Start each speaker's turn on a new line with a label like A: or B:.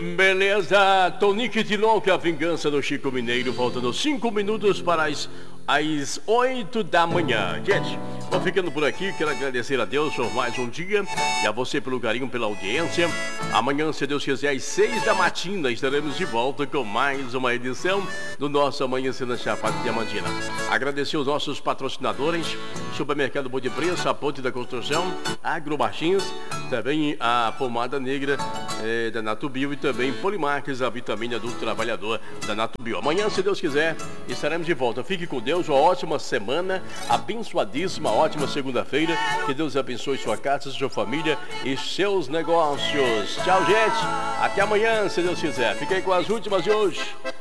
A: Beleza, Tonique de Louca, a vingança do Chico Mineiro, faltando 5 minutos para às 8 da manhã. Gente, vou ficando por aqui, quero agradecer a Deus por mais um dia e a você pelo carinho, pela audiência. Amanhã, se Deus quiser, às 6 da matina, estaremos de volta com mais uma edição do nosso Amanhecer na Chapada Diamantina. Agradecer os nossos patrocinadores, Supermercado Bom de Preço, a Ponte da Construção, Agromachins, também a Pomada Negra da Natubio e também Polimarques, a vitamina do trabalhador da Natubio. Amanhã, se Deus quiser, estaremos de volta. Fique com Deus, uma ótima semana, abençoadíssima, ótima segunda-feira. Que Deus abençoe sua casa, sua família e seus negócios. Tchau, gente. Até amanhã, se Deus quiser. Fiquem com as últimas de hoje.